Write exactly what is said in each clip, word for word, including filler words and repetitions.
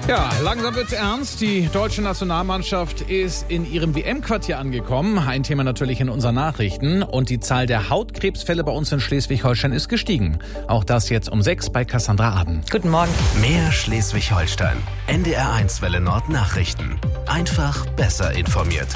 Ja, langsam wird's ernst. Die deutsche Nationalmannschaft ist in ihrem W M-Quartier angekommen. Ein Thema natürlich in unseren Nachrichten. Und die Zahl der Hautkrebsfälle bei uns in Schleswig-Holstein ist gestiegen. Auch das jetzt um sechs bei Cassandra Abend. Guten Morgen. Mehr Schleswig-Holstein. N D R eins Welle Nord Nachrichten. Einfach besser informiert.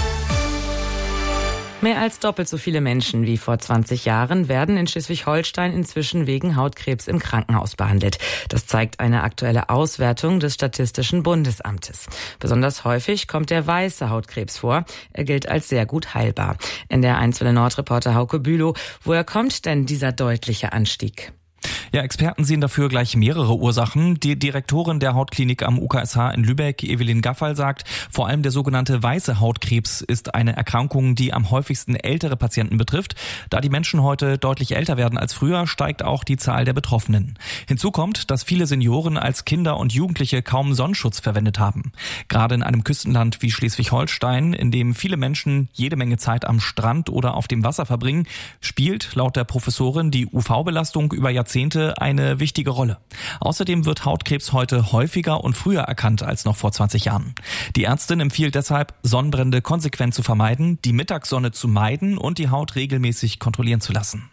Mehr als doppelt so viele Menschen wie vor zwanzig Jahren werden in Schleswig-Holstein inzwischen wegen Hautkrebs im Krankenhaus behandelt. Das zeigt eine aktuelle Auswertung des Statistischen Bundesamtes. Besonders häufig kommt der weiße Hautkrebs vor. Er gilt als sehr gut heilbar. N D R eins Welle Nord-Reporter Hauke Bülow. Woher kommt denn dieser deutliche Anstieg? Ja, Experten sehen dafür gleich mehrere Ursachen. Die Direktorin der Hautklinik am U K S H in Lübeck, Evelyn Gaffal, sagt, vor allem der sogenannte weiße Hautkrebs ist eine Erkrankung, die am häufigsten ältere Patienten betrifft. Da die Menschen heute deutlich älter werden als früher, steigt auch die Zahl der Betroffenen. Hinzu kommt, dass viele Senioren als Kinder und Jugendliche kaum Sonnenschutz verwendet haben. Gerade in einem Küstenland wie Schleswig-Holstein, in dem viele Menschen jede Menge Zeit am Strand oder auf dem Wasser verbringen, spielt laut der Professorin die U V-Belastung über Jahrzehnte eine wichtige Rolle. Außerdem wird Hautkrebs heute häufiger und früher erkannt als noch vor zwanzig Jahren. Die Ärztin empfiehlt deshalb, Sonnenbrände konsequent zu vermeiden, die Mittagssonne zu meiden und die Haut regelmäßig kontrollieren zu lassen.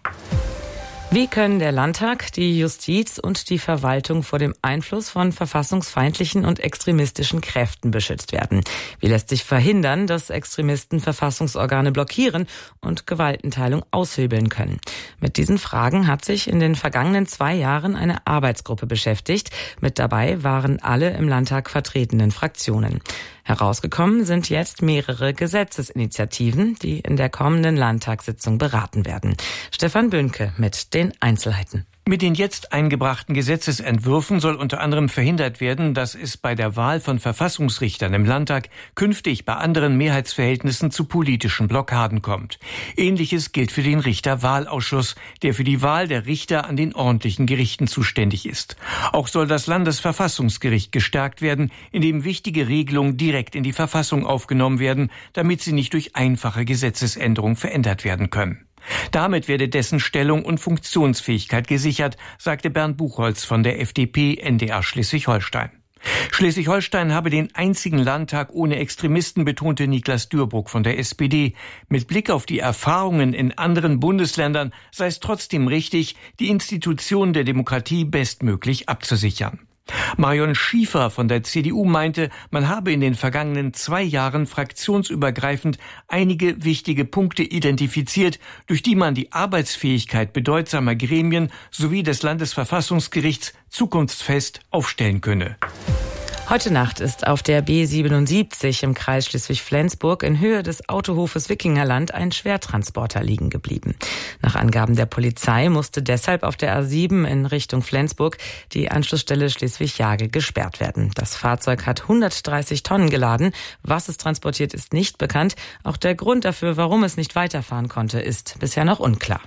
Wie können der Landtag, die Justiz und die Verwaltung vor dem Einfluss von verfassungsfeindlichen und extremistischen Kräften beschützt werden? Wie lässt sich verhindern, dass Extremisten Verfassungsorgane blockieren und Gewaltenteilung aushebeln können? Mit diesen Fragen hat sich in den vergangenen zwei Jahren eine Arbeitsgruppe beschäftigt. Mit dabei waren alle im Landtag vertretenen Fraktionen. Herausgekommen sind jetzt mehrere Gesetzesinitiativen, die in der kommenden Landtagssitzung beraten werden. Stefan Böhnke mit den Einzelheiten. Mit den jetzt eingebrachten Gesetzesentwürfen soll unter anderem verhindert werden, dass es bei der Wahl von Verfassungsrichtern im Landtag künftig bei anderen Mehrheitsverhältnissen zu politischen Blockaden kommt. Ähnliches gilt für den Richterwahlausschuss, der für die Wahl der Richter an den ordentlichen Gerichten zuständig ist. Auch soll das Landesverfassungsgericht gestärkt werden, indem wichtige Regelungen direkt in die Verfassung aufgenommen werden, damit sie nicht durch einfache Gesetzesänderung verändert werden können. Damit werde dessen Stellung und Funktionsfähigkeit gesichert, sagte Bernd Buchholz von der F D P N D R Schleswig-Holstein. Schleswig-Holstein habe den einzigen Landtag ohne Extremisten, betonte Niklas Dürburg von der S P D. Mit Blick auf die Erfahrungen in anderen Bundesländern sei es trotzdem richtig, die Institutionen der Demokratie bestmöglich abzusichern. Marion Schiefer von der C D U meinte, man habe in den vergangenen zwei Jahren fraktionsübergreifend einige wichtige Punkte identifiziert, durch die man die Arbeitsfähigkeit bedeutsamer Gremien sowie des Landesverfassungsgerichts zukunftsfest aufstellen könne. Heute Nacht ist auf der B siebenundsiebzig im Kreis Schleswig-Flensburg in Höhe des Autohofes Wikingerland ein Schwertransporter liegen geblieben. Nach Angaben der Polizei musste deshalb auf der A sieben in Richtung Flensburg die Anschlussstelle Schleswig-Jagel gesperrt werden. Das Fahrzeug hat hundertdreißig Tonnen geladen. Was es transportiert, ist nicht bekannt. Auch der Grund dafür, warum es nicht weiterfahren konnte, ist bisher noch unklar.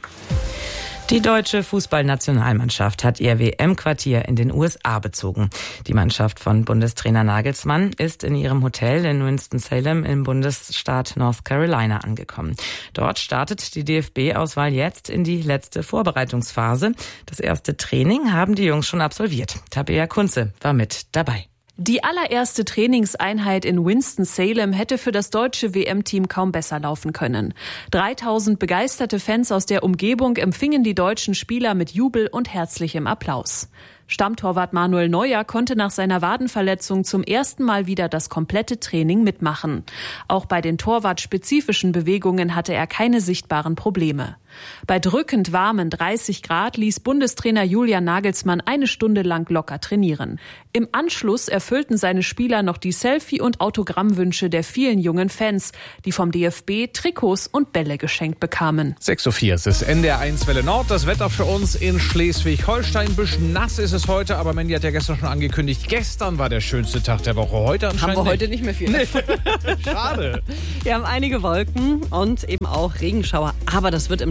Die deutsche Fußballnationalmannschaft hat ihr W M-Quartier in den U S A bezogen. Die Mannschaft von Bundestrainer Nagelsmann ist in ihrem Hotel in Winston-Salem im Bundesstaat North Carolina angekommen. Dort startet die D F B-Auswahl jetzt in die letzte Vorbereitungsphase. Das erste Training haben die Jungs schon absolviert. Tabea Kunze war mit dabei. Die allererste Trainingseinheit in Winston-Salem hätte für das deutsche W M-Team kaum besser laufen können. dreitausend begeisterte Fans aus der Umgebung empfingen die deutschen Spieler mit Jubel und herzlichem Applaus. Stammtorwart Manuel Neuer konnte nach seiner Wadenverletzung zum ersten Mal wieder das komplette Training mitmachen. Auch bei den torwartspezifischen Bewegungen hatte er keine sichtbaren Probleme. Bei drückend warmen dreißig Grad ließ Bundestrainer Julian Nagelsmann eine Stunde lang locker trainieren. Im Anschluss erfüllten seine Spieler noch die Selfie- und Autogrammwünsche der vielen jungen Fans, die vom D F B Trikots und Bälle geschenkt bekamen. sechs Uhr vier, es ist N D R eins Welle Nord. Das Wetter für uns in Schleswig-Holstein. Ein bisschen nass ist es heute, aber Mandy hat ja gestern schon angekündigt, gestern war der schönste Tag der Woche. Heute anscheinend Haben wir heute nicht, nicht mehr viel. Nee. Schade. Wir haben einige Wolken und eben auch Regenschauer, aber das wird im Laufe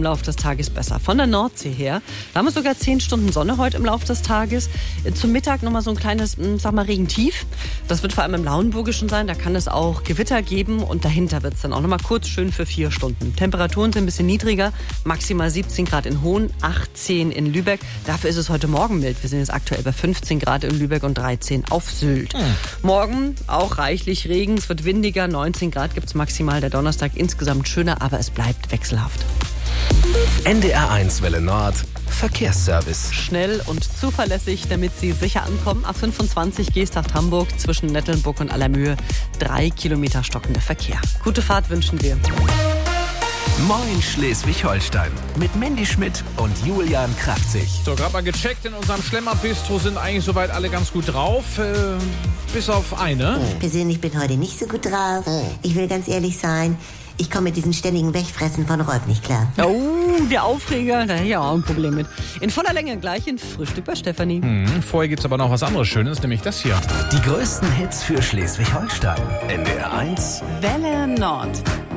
Laufe des Tages besser. Von der Nordsee her, da haben wir sogar zehn Stunden Sonne heute im Laufe des Tages. Zum Mittag nochmal so ein kleines, sag mal, Regentief. Das wird vor allem im Lauenburgischen sein, da kann es auch Gewitter geben und dahinter wird es dann auch nochmal kurz schön für vier Stunden. Temperaturen sind ein bisschen niedriger, maximal siebzehn Grad in Hohn, achtzehn in Lübeck. Dafür ist es heute Morgen mild. Wir sind jetzt aktuell bei fünfzehn Grad in Lübeck und dreizehn auf Sylt. Mhm. Morgen auch reichlich Regen, es wird windiger, neunzehn Grad gibt es maximal. Der Donnerstag insgesamt schöner, aber es bleibt wechselhaft. N D R eins Welle Nord, Verkehrsservice. Schnell und zuverlässig, damit Sie sicher ankommen. A fünfundzwanzig Geesthacht-Hamburg zwischen Nettelnburg und Allermöhe. Drei Kilometer stockender Verkehr. Gute Fahrt wünschen wir. Moin Schleswig-Holstein mit Mandy Schmidt und Julian Kraftzig. So, gerade mal gecheckt, in unserem Schlemmer-Bistro sind eigentlich soweit alle ganz gut drauf, äh, bis auf eine. Ich persönlich bin heute nicht so gut drauf. Ich will ganz ehrlich sein, ich komme mit diesem ständigen Wegfressen von Rolf nicht klar. Oh, der Aufreger, da hätte ich auch ein Problem mit. In voller Länge gleich in Frühstück bei Stefanie. Hm, vorher gibt's aber noch was anderes Schönes, nämlich das hier. Die größten Hits für Schleswig-Holstein. N D R eins Welle Nord.